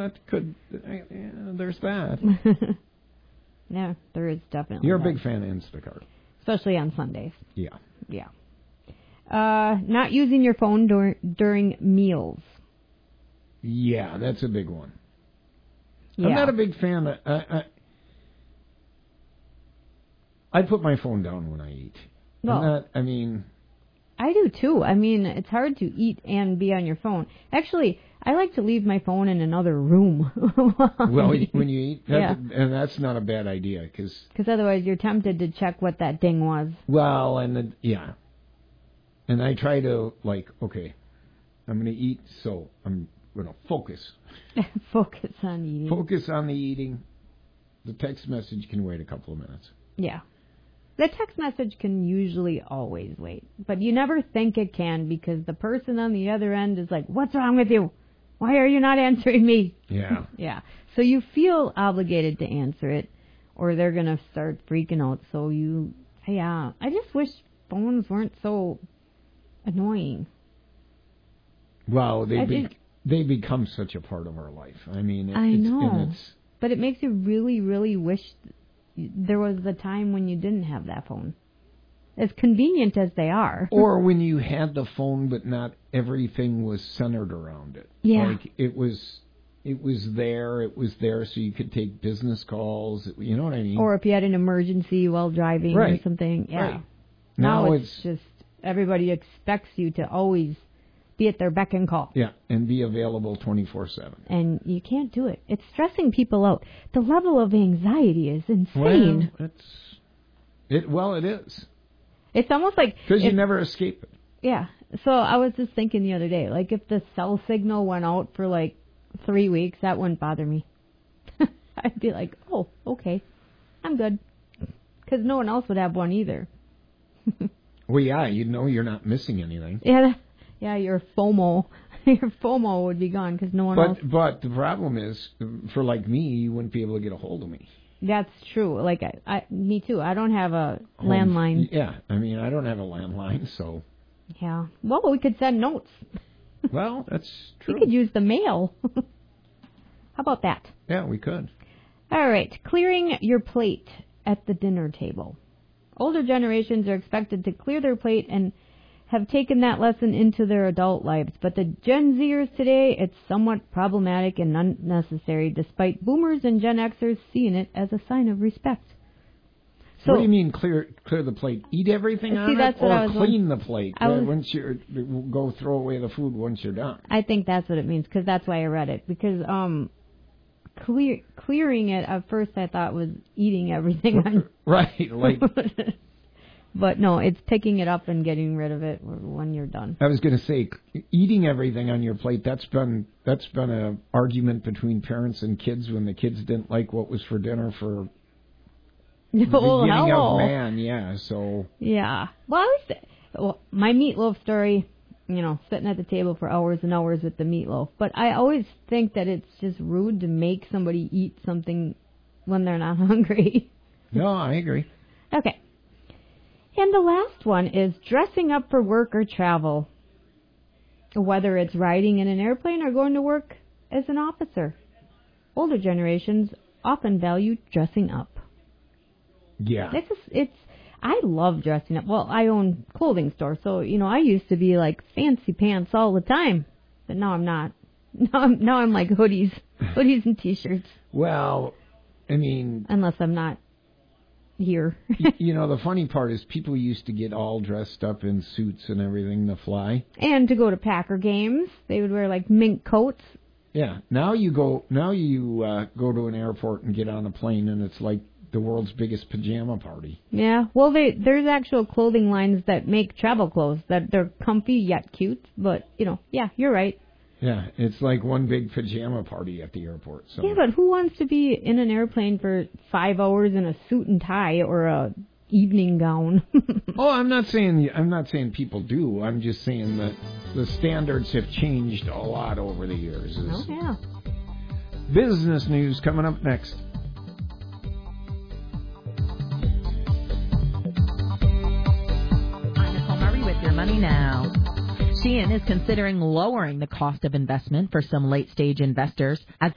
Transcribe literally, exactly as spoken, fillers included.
it could. Uh, there's that. Yeah, there is definitely. You're that. a big fan of Instacart, especially on Sundays. Yeah. Yeah. Uh, not using your phone dur- during meals. Yeah, that's a big one. Yeah. I'm not a big fan of... I, I, I put my phone down when I eat. Well, I'm not, I mean... I do too. I mean, it's hard to eat and be on your phone. Actually, I like to leave my phone in another room. Well, when you eat, that, yeah. and that's not a bad idea, because... Because otherwise you're tempted to check what that ding was. Well, and the, yeah. And I try to, like, okay, I'm going to eat, so I'm going to focus. Focus on eating. Focus on the eating. The text message can wait a couple of minutes. Yeah. The text message can usually always wait. But you never think it can because the person on the other end is like, what's wrong with you? Why are you not answering me? Yeah. Yeah. So you feel obligated to answer it or they're going to start freaking out. So you, yeah. I just wish phones weren't so annoying. Well, they be, just, they become such a part of our life. I mean, it, I it's, know. And it's, but it makes you really, really wish there was a time when you didn't have that phone. As convenient as they are. Or when you had the phone, but not everything was centered around it. Yeah. Like it was, it was there. It was there, so you could take business calls. You know what I mean? Or if you had an emergency while driving right. or something. Yeah. Right. Now, now it's, it's just everybody expects you to always be at their beck and call. Yeah, and be available twenty-four seven. And you can't do it. It's stressing people out. The level of anxiety is insane. Well, it's it. Well, it is. It's almost like because you never escape it. Yeah. So I was just thinking the other day, like if the cell signal went out for like three weeks, that wouldn't bother me. I'd be like, oh, okay, I'm good, because no one else would have one either. Well, yeah, you know you're not missing anything. Yeah, yeah, your FOMO, your FOMO would be gone because no one but, else. But the problem is, for like me, you wouldn't be able to get a hold of me. That's true. Like I, I me too. I don't have a Home, landline. Yeah, I mean I don't have a landline, so. Yeah. Well, we could send notes. Well, that's true. We could use the mail. How about that? Yeah, we could. All right. Clearing your plate at the dinner table. Older generations are expected to clear their plate and have taken that lesson into their adult lives. But the Gen Zers today, it's somewhat problematic and unnecessary, despite boomers and Gen Xers seeing it as a sign of respect. So, what do you mean clear clear the plate? Eat everything see, on that's it, what or I was clean the plate I was, once you go throw away the food once you're done? I think that's what it means, because that's why I read it. Because um, clear clearing it at first I thought was eating everything on. Right, like. But no, it's picking it up and getting rid of it when you're done. I was going to say, eating everything on your plate, that's been that's been an argument between parents and kids when the kids didn't like what was for dinner for the oh, beginning hello. of man, yeah, so. Yeah. Well, I was, well, my meatloaf story, you know, sitting at the table for hours and hours with the meatloaf. But I always think that it's just rude to make somebody eat something when they're not hungry. No, I agree. Okay. And the last one is dressing up for work or travel, whether it's riding in an airplane or going to work as an officer. Older generations often value dressing up. Yeah. It's, just, it's, I love dressing up. Well, I own a clothing store, so, you know, I used to be like fancy pants all the time, but now I'm not. Now I'm, now I'm like hoodies, hoodies and T-shirts. Well, I mean. Unless I'm not here. You know, the funny part is people used to get all dressed up in suits and everything to fly. And to go to Packer games, they would wear like mink coats. Yeah. Now you go, now you uh, go to an airport and get on a plane and it's like the world's biggest pajama party. Yeah. Well, they, there's actual clothing lines that make travel clothes that they're comfy yet cute. But, you know, yeah, you're right. Yeah, it's like one big pajama party at the airport. So. Yeah, but who wants to be in an airplane for five hours in a suit and tie or a evening gown? Oh, I'm not saying I'm not saying people do. I'm just saying that the standards have changed a lot over the years. Oh yeah. Business news coming up next. I'm Nicole Murray with Your Money Now. Shein is considering lowering the cost of investment for some late-stage investors as